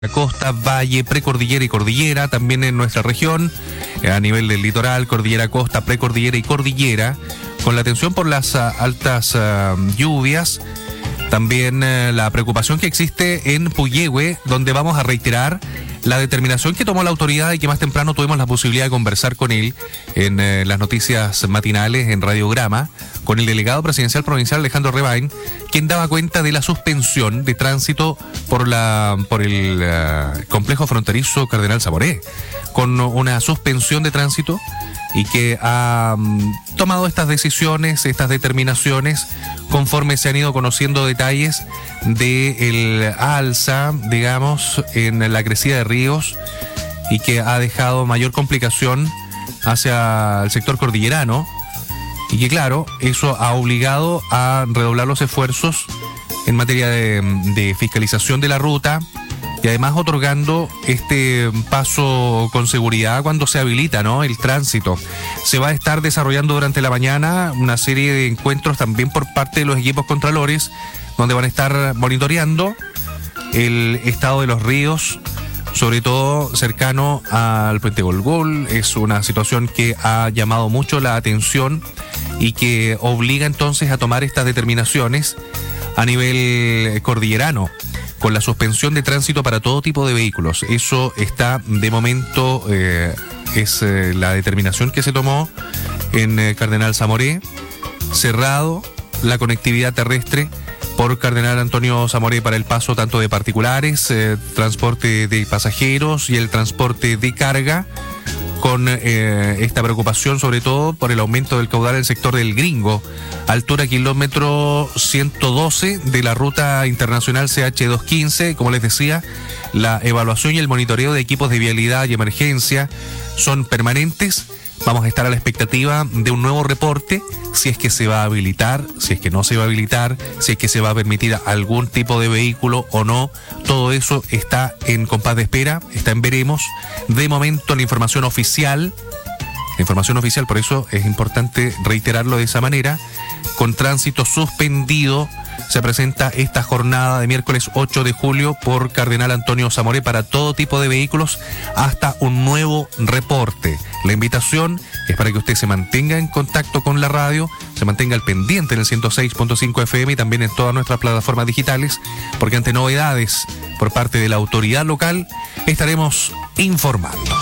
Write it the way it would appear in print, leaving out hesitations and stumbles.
costa, valle, precordillera y cordillera, también en nuestra región, a nivel del litoral, cordillera, costa, precordillera y cordillera, con la atención por las altas lluvias, también la preocupación que existe en Puyehue, donde vamos a reiterar la determinación que tomó la autoridad y que más temprano tuvimos la posibilidad de conversar con él en las noticias matinales en Radiograma, con el delegado presidencial provincial Alejandro Rebain, quien daba cuenta de la suspensión de tránsito por el complejo fronterizo Cardenal Zamoré, con una suspensión de tránsito y que ha tomado estas decisiones, estas determinaciones, conforme se han ido conociendo detalles del alza, digamos, en la crecida de ríos y que ha dejado mayor complicación hacia el sector cordillerano y que, claro, eso ha obligado a redoblar los esfuerzos en materia de fiscalización de la ruta y además otorgando este paso con seguridad cuando se habilita, ¿no?, el tránsito. Se va a estar desarrollando durante la mañana una serie de encuentros también por parte de los equipos contralores, donde van a estar monitoreando el estado de los ríos, sobre todo cercano al Puente Golgol. Es una situación que ha llamado mucho la atención y que obliga entonces a tomar estas determinaciones a nivel cordillerano, con la suspensión de tránsito para todo tipo de vehículos. Eso está, de momento, es la determinación que se tomó en Cardenal Zamoré, cerrado la conectividad terrestre por Cardenal Antonio Zamoré para el paso tanto de particulares, transporte de pasajeros y el transporte de carga, con esta preocupación sobre todo por el aumento del caudal en el sector del Gringo, altura kilómetro 112 de la ruta internacional CH215. Como les decía, la evaluación y el monitoreo de equipos de vialidad y emergencia son permanentes. Vamos a estar a la expectativa de un nuevo reporte, si es que se va a habilitar, si es que no se va a habilitar, si es que se va a permitir algún tipo de vehículo o no. Todo eso está en compás de espera, está en veremos. De momento, la información oficial, por eso es importante reiterarlo de esa manera, con tránsito suspendido, se presenta esta jornada de miércoles 8 de julio por Cardenal Antonio Zamoré para todo tipo de vehículos hasta un nuevo reporte. La invitación es para que usted se mantenga en contacto con la radio, se mantenga al pendiente en el 106.5 FM y también en todas nuestras plataformas digitales, porque ante novedades por parte de la autoridad local estaremos informando.